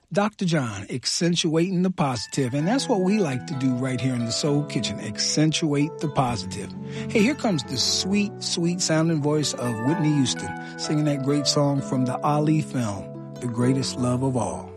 Dr. John, accentuating the positive, and that's what we like to do right here in the Soul Kitchen, accentuate the positive. Hey, here comes the sweet, sweet sounding voice of Whitney Houston, singing that great song from the Ali film, The Greatest Love of All.